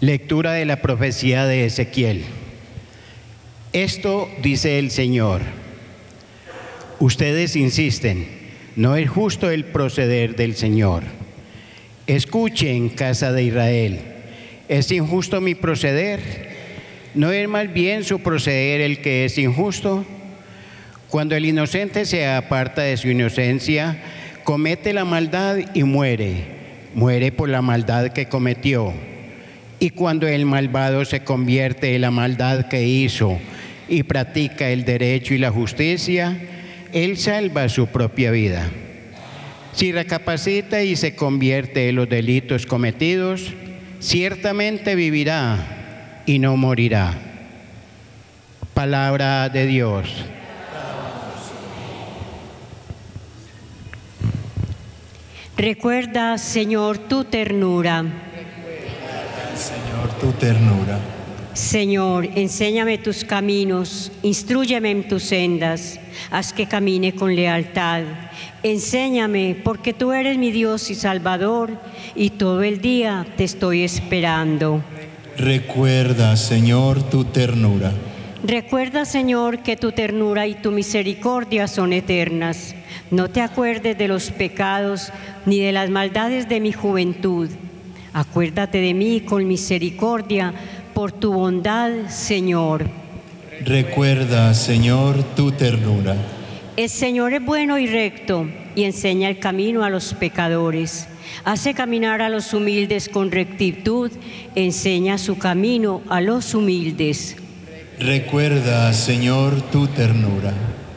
Lectura de la profecía de Ezequiel. Esto dice el Señor: ustedes insisten, no es justo el proceder del Señor. Escuchen, casa de Israel, ¿es injusto mi proceder? ¿No es más bien su proceder el que es injusto? Cuando el inocente se aparta de su inocencia, comete la maldad y muere por la maldad que cometió. Y cuando el malvado se convierte en la maldad que hizo y practica el derecho y la justicia, él salva su propia vida. Si recapacita y se convierte en los delitos cometidos, ciertamente vivirá y no morirá. Palabra de Dios. Recuerda, Señor, tu ternura. Señor, tu ternura. Señor, enséñame tus caminos, instrúyeme en tus sendas, haz que camine con lealtad. Enséñame, porque tú eres mi Dios y Salvador, y todo el día te estoy esperando. Recuerda, Señor, tu ternura. Recuerda, Señor, que tu ternura y tu misericordia son eternas. No te acuerdes de los pecados ni de las maldades de mi juventud. Acuérdate de mí con misericordia por tu bondad, Señor. Recuerda, Señor, tu ternura. El Señor es bueno y recto y enseña el camino a los pecadores. Hace caminar a los humildes con rectitud, enseña su camino a los humildes. Recuerda, Señor, tu ternura.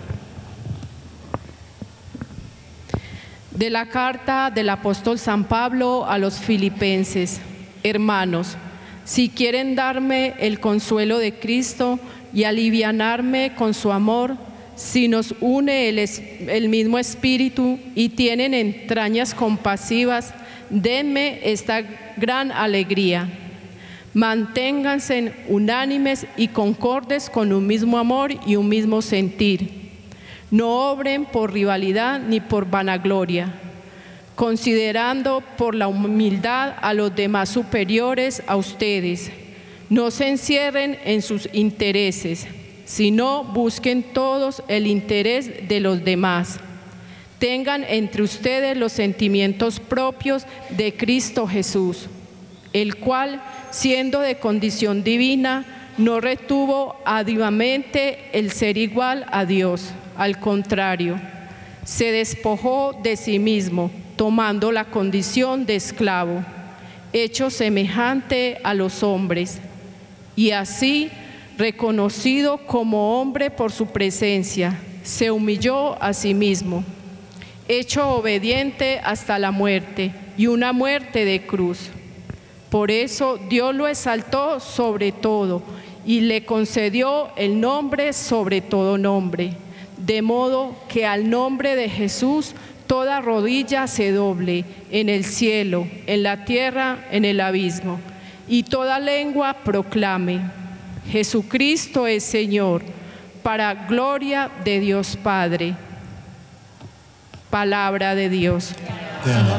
De la carta del apóstol San Pablo a los filipenses. Hermanos, si quieren darme el consuelo de Cristo y alivianarme con su amor, si nos une el mismo espíritu y tienen entrañas compasivas, denme esta gran alegría. Manténganse unánimes y concordes con un mismo amor y un mismo sentir. No obren por rivalidad ni por vanagloria, considerando por la humildad a los demás superiores a ustedes. No se encierren en sus intereses, sino busquen todos el interés de los demás. Tengan entre ustedes los sentimientos propios de Cristo Jesús, el cual, siendo de condición divina, no retuvo arduamente el ser igual a Dios. Al contrario, se despojó de sí mismo, tomando la condición de esclavo, hecho semejante a los hombres, y así, reconocido como hombre por su presencia, se humilló a sí mismo, hecho obediente hasta la muerte, y una muerte de cruz. Por eso Dios lo exaltó sobre todo y le concedió el nombre sobre todo nombre, de modo que al nombre de Jesús toda rodilla se doble en el cielo, en la tierra, en el abismo, y toda lengua proclame: Jesucristo es Señor, para gloria de Dios Padre. Palabra de Dios. Te amamos.